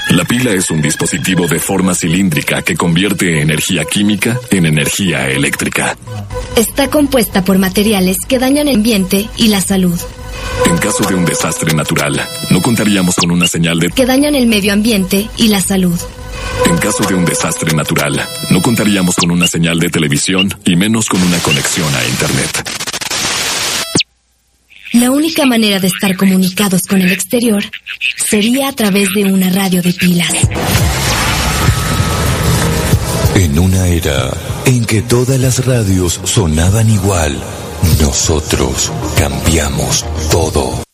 La pila es un dispositivo de forma cilíndrica que convierte energía química en energía eléctrica. Está compuesta por materiales que dañan el ambiente y la salud. En caso de un desastre natural, no contaríamos con una señal de que dañan el medio ambiente y la salud. En caso de un desastre natural, no contaríamos con una señal de televisión y menos con una conexión a Internet. La única manera de estar comunicados con el exterior sería a través de una radio de pilas. En una era en que todas las radios sonaban igual, nosotros cambiamos todo.